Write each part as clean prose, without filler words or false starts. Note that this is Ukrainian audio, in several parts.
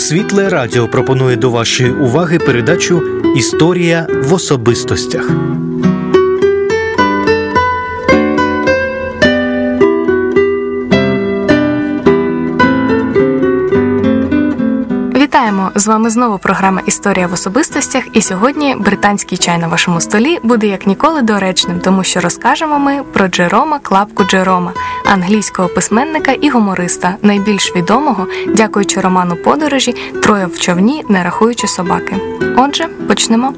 Світле Радіо пропонує до вашої уваги передачу «Історія в особистостях». Вітаємо! З вами знову програма «Історія в особистостях», і сьогодні британський чай на вашому столі буде як ніколи доречним, тому що розкажемо ми про Джерома Клапку Джерома, англійського письменника і гумориста, найбільш відомого, дякуючи роману «Подорожі», «Троє в човні, не рахуючи собаки». Отже, почнемо.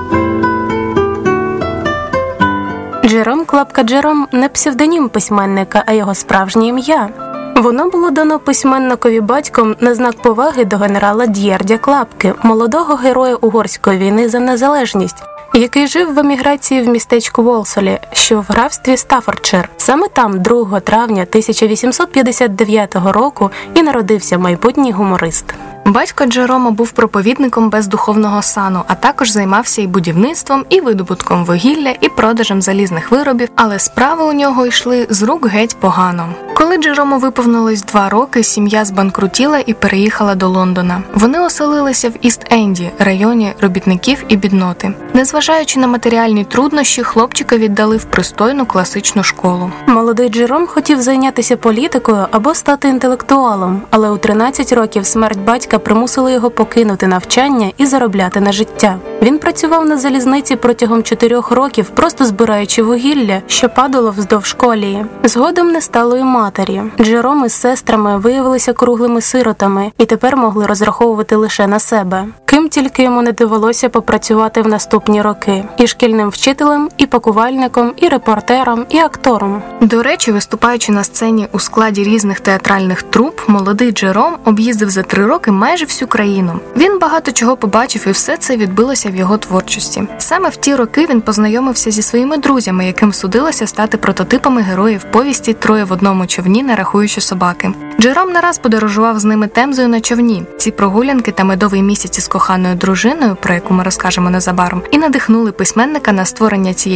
Джером Клапка Джером – не псевдонім письменника, а його справжнє ім'я. Воно було дано письменникові батьком на знак поваги до генерала Д'єрдя Клапки, молодого героя Угорської війни за незалежність, який жив в еміграції в містечку Волсолі, що в графстві Стаффордшир. Саме там 2 травня 1859 року і народився майбутній гуморист. Батько Джерома був проповідником без духовного сану, а також займався і будівництвом, і видобутком вугілля, і продажем залізних виробів, але справи у нього йшли з рук геть погано. Коли Джерому виповнилось 2 роки, сім'я збанкрутіла і переїхала до Лондона. Вони оселилися в Іст-Енді, районі робітників і бідноти. Незважаючи на матеріальні труднощі, хлопчика віддали в пристойну класичну школу. Молодий Джером хотів зайнятися політикою або стати інтелектуалом, але у 13 років смерть батька примусила його покинути навчання і заробляти на життя. Він працював на залізниці протягом 4 років, просто збираючи вугілля, що падало вздовж колії. Згодом не стало і матері. Джером із сестрами виявилися круглими сиротами і тепер могли розраховувати лише на себе. Ким тільки йому не довелося попрацювати в наступні роки. І шкільним вчителем, і пакувальником, і репортером, і актором. До речі, виступаючи на сцені у складі різних театральних труп, молодий Джером об'їздив за 3 роки майже всю країну. Він багато чого побачив, і все це відбилося в його творчості. Саме в ті роки він познайомився зі своїми друзями, яким судилося стати прототипами героїв повісті «Троє в одному човні, не рахуючи собаки». Джером не раз подорожував з ними Темзою на човні. Ці прогулянки та медовий місяць із коханою дружиною, про яку ми розкажемо незабаром, і надихнули письменника на створення цієї